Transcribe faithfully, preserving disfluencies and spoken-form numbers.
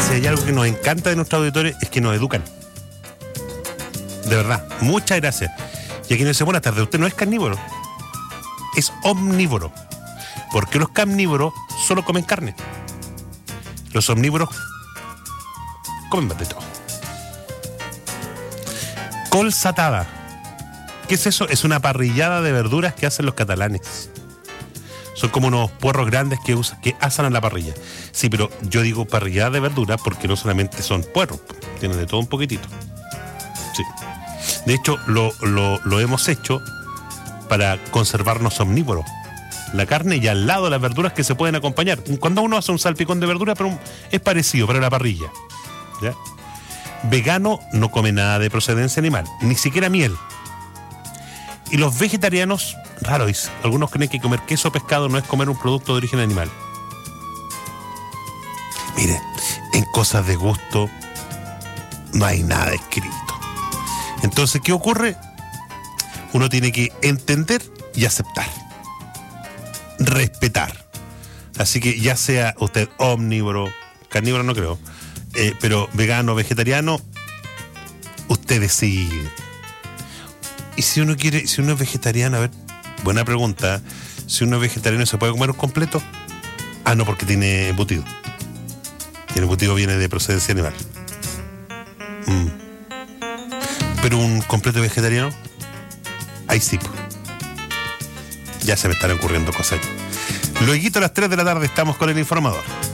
si hay algo que nos encanta de nuestros auditores es que nos educan. De verdad, muchas gracias. Y aquí nos dice, buenas tardes, usted no es carnívoro, es omnívoro. Porque los carnívoros solo comen carne. Los omnívoros comen más de todo. Colsatada. ¿Qué es eso? Es una parrillada de verduras que hacen los catalanes. Son como unos puerros grandes que usan, que asan a la parrilla. Sí, pero yo digo parrillada de verduras porque no solamente son puerros, tienen de todo un poquitito. Sí. De hecho, lo, lo, lo hemos hecho para conservarnos omnívoros. La carne y al lado las verduras que se pueden acompañar. Cuando uno hace un salpicón de verduras, pero es parecido para la parrilla. ¿Ya? Vegano no come nada de procedencia animal, ni siquiera miel. Y los vegetarianos, raro, dice, algunos creen que comer queso o pescado no es comer un producto de origen animal. Mire, en cosas de gusto no hay nada escrito. Entonces, ¿qué ocurre? Uno tiene que entender y aceptar. Respetar. Así que ya sea usted omnívoro, carnívoro no creo, eh, pero vegano, vegetariano, usted decide. Y si uno quiere, si uno es vegetariano, a ver, buena pregunta, si uno es vegetariano, ¿se puede comer un completo? Ah, no, porque tiene embutido. Y el embutido viene de procedencia animal. Mm. Pero un completo vegetariano, ahí sí. Ya se me están ocurriendo cosas. Lueguito a las tres de la tarde estamos con el informador.